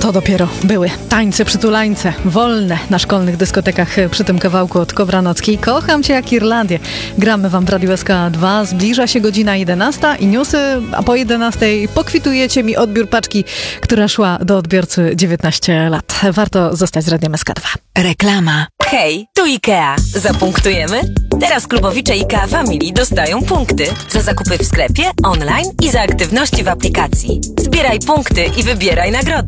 To dopiero były tańce przytulańce, wolne na szkolnych dyskotekach przy tym kawałku od Kobranockiej. Kocham cię jak Irlandię. Gramy wam w Radiu SK2. Zbliża się godzina 11 i newsy, a po 11 pokwitujecie mi odbiór paczki, która szła do odbiorcy 19 lat. Warto zostać z Radiem SK2. Reklama. Hej, tu IKEA. Zapunktujemy? Teraz klubowicze IKEA Family dostają punkty za zakupy w sklepie, online i za aktywności w aplikacji. Zbieraj punkty i wybieraj nagrody.